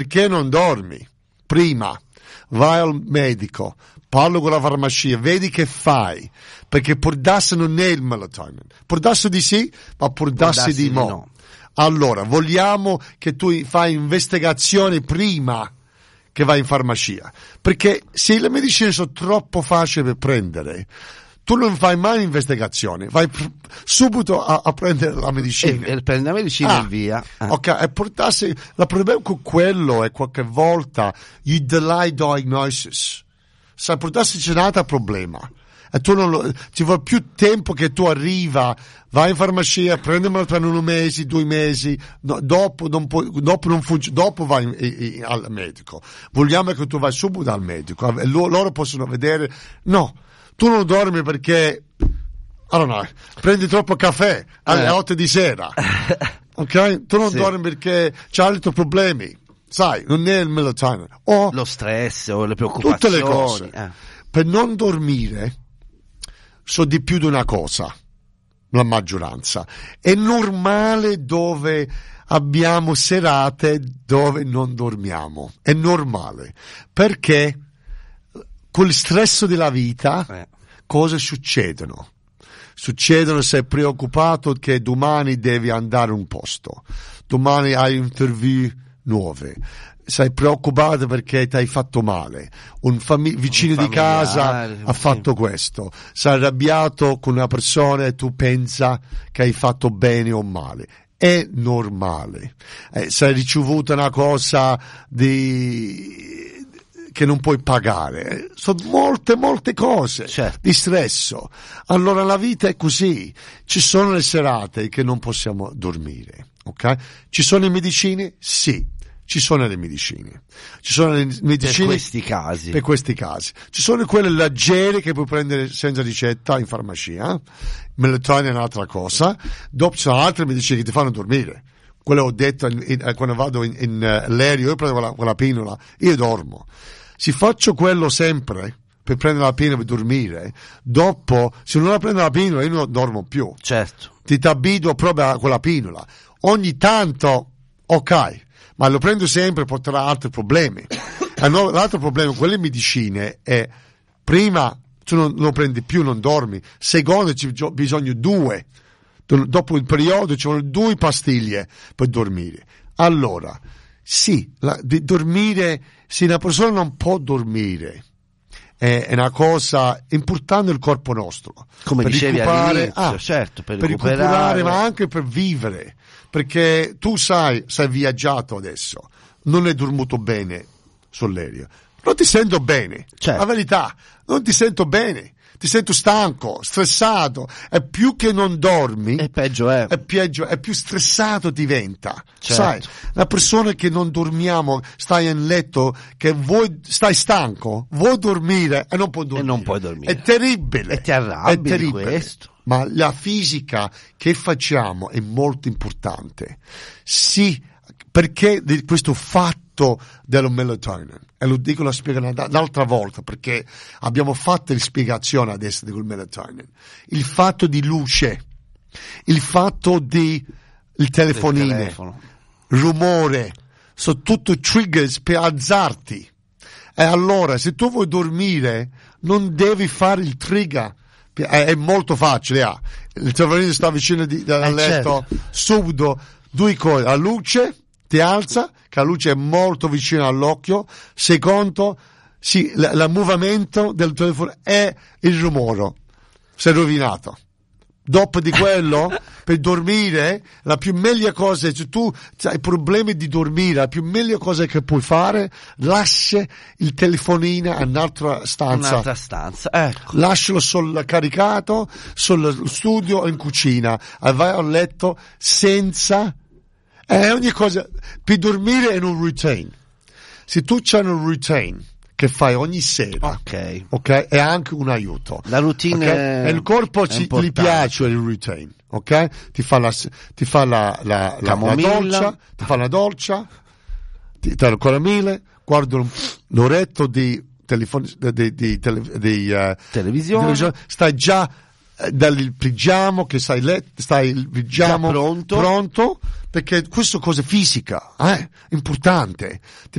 Perché non dormi? Prima vai al medico, parlo con la farmacia, vedi che fai, perché può darsi non è il melatonin, può darsi di sì, ma può darsi di no. Allora, vogliamo che tu fai investigazioni prima che vai in farmacia, perché se le medicine sono troppo facili per prendere, tu non fai mai investigazioni, vai subito a prendere la medicina. E prendi la medicina e via. Ok, e portarsi, il problema con quello è qualche volta you delay diagnosis. Sai, portarsi c'è un altro problema. E tu ci vuole più tempo che tu arriva, vai in farmacia, prendi per 1 mese, 2 mesi, dopo non funziona, dopo vai al medico. Vogliamo che tu vai subito al medico, loro possono vedere, no, tu non dormi perché, I don't know, prendi troppo caffè alle 8 di sera, ok? Tu non dormi perché c'hai altri problemi, sai, non è il melatonin. O lo stress o le preoccupazioni. Tutte le cose. Per non dormire, so di più di una cosa, la maggioranza. È normale dove abbiamo serate dove non dormiamo. È normale. Perché con il stress della vita, cose succedono. Succedono, sei preoccupato che domani devi andare a un posto. Domani hai interview nuove. Sei preoccupato perché ti hai fatto male, un vicino di casa ha fatto questo, sei arrabbiato con una persona e tu pensa che hai fatto bene o male. È normale. Sei ricevuto una cosa che non puoi pagare. Sono molte cose di stress. Allora la vita è così. Ci sono le serate che non possiamo dormire, ok? Ci sono le medicine? Sì. Ci sono le medicine. Ci sono le medicine per questi casi. Ci sono quelle leggere che puoi prendere senza ricetta in farmacia. Melatonin è un'altra cosa. Dopo ci sono altre medicine che ti fanno dormire. Quello ho detto quando vado in aereo, io prendo quella pillola, io dormo. Se faccio quello sempre per prendere la pillola per dormire, dopo, se non la prendo la pillola, io non dormo più. Certo. Ti abituo proprio a quella pillola. Ogni tanto, ok. Ma lo prendo sempre, porterà altri problemi. L'altro problema con quelle medicine è, prima tu non lo prendi più, non dormi, secondo ci bisogna 2. Dopo il periodo ci vogliono 2 pastiglie per dormire. Allora, sì, di dormire, se una persona non può dormire, è una cosa importante nel corpo nostro. Come per dicevi all'inizio, certo, per recuperare, ma anche per vivere. Perché tu sei viaggiato adesso, non hai dormito bene sull'aereo, non ti sento bene, la verità, non ti sento bene, ti sento stanco, stressato, e più che non dormi, è peggio, è più stressato diventa, sai, la persona che non dormiamo, stai in letto, che stai stanco, vuoi dormire e non puoi dormire, è terribile, e ti arrabbi è di questo. Ma la fisica che facciamo è molto importante. Sì, perché di questo fatto dello melatonin, e lo dico, lo spiego l'altra volta, perché abbiamo fatto la spiegazione adesso del melatonin. Il fatto di luce, il fatto di il telefonino, rumore, sono tutto triggers per alzarti. E allora, se tu vuoi dormire, non devi fare il trigger. È molto facile, il telefonino sta vicino al letto, subito 2 cose, la luce ti alza, che la luce è molto vicina all'occhio, secondo, sì, il movimento del telefono è il rumore, sei rovinato. Dopo di quello, per dormire, la più meglio cosa è, se tu hai problemi di dormire, la più meglio cosa che puoi fare, lascia il telefonino in un'altra stanza. Ecco. Lascialo caricato, sul studio, in cucina, e vai a letto senza, ogni cosa, per dormire è un routine. Se tu c'hai un routine che fai ogni sera, ok, è anche un aiuto. La routine, okay? E il corpo gli piace il routine, ok? Ti fa la doccia, ti fa la doccia, ti dà il camomile, guarda l'oretto di televisione, stai già dal pigiama che stai il pigiama pronto perché questa cosa fisica, importante.